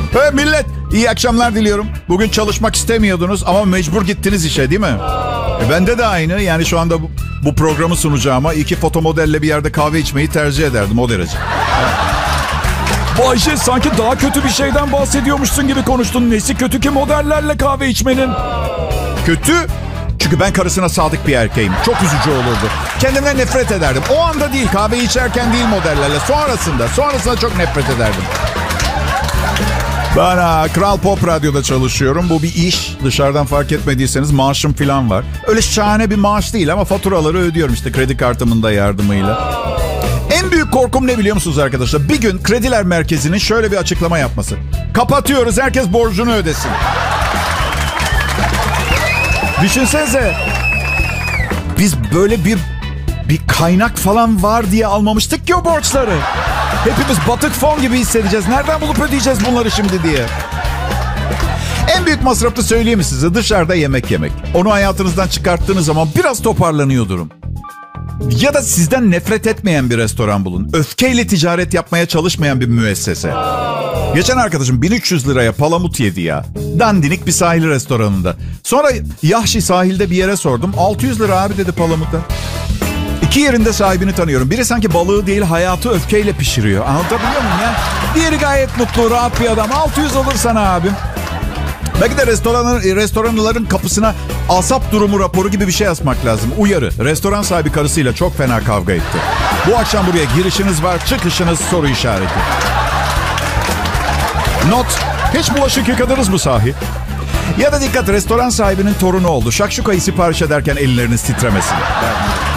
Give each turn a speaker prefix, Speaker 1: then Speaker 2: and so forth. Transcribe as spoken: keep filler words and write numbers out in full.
Speaker 1: Hey millet, iyi akşamlar diliyorum. Bugün çalışmak istemiyordunuz ama mecbur gittiniz işe, değil mi? E bende de aynı. Yani şu anda bu, bu programı sunacağıma iki foto modelle bir yerde kahve içmeyi tercih ederdim, o derece.
Speaker 2: Bayşe, sanki daha kötü bir şeyden bahsediyormuşsun gibi konuştun. Nesi kötü ki modellerle kahve içmenin?
Speaker 1: Kötü? Çünkü ben karısına sadık bir erkeğim. Çok üzücü olurdu. Kendimden nefret ederdim. O anda değil, kahve içerken değil modellerle. Sonrasında, sonrasında çok nefret ederdim. Ben ha, Kral Pop Radyo'da çalışıyorum. Bu bir iş. Dışarıdan fark etmediyseniz maaşım falan var. Öyle şahane bir maaş değil ama faturaları ödüyorum işte kredi kartımın da yardımıyla. En büyük korkum ne biliyor musunuz arkadaşlar? Bir gün Krediler Merkezi'nin şöyle bir açıklama yapması. Kapatıyoruz, herkes borcunu ödesin. Düşünsenize. Biz böyle bir bir kaynak falan var diye almamıştık ki o borçları. Hepimiz batık fon gibi hissedeceğiz. Nereden bulup ödeyeceğiz bunları şimdi diye. En büyük masrafı söyleyeyim mi size? Dışarıda yemek yemek. Onu hayatınızdan çıkarttığınız zaman biraz toparlanıyor durum. Ya da sizden nefret etmeyen bir restoran bulun. Öfkeyle ticaret yapmaya çalışmayan bir müessese. Geçen arkadaşım bin üç yüz liraya palamut yedi ya. Dandinik bir sahil restoranında. Sonra Yahşi sahilde bir yere sordum. altı yüz lira abi dedi palamuta. İki yerinde sahibini tanıyorum. Biri sanki balığı değil hayatı öfkeyle pişiriyor. Anlatabiliyor muyum ya? Diğeri gayet mutlu, rahat bir adam. altı yüz alır sana abim. Belki de restoranın, restoranların kapısına asap durumu raporu gibi bir şey asmak lazım. Uyarı. Restoran sahibi karısıyla çok fena kavga etti. Bu akşam buraya girişiniz var, çıkışınız soru işareti. Not. Hiç bulaşık yıkadınız mı sahi? Ya da dikkat, restoran sahibinin torunu oldu. Şakşukayı sipariş ederken elleriniz titremesin.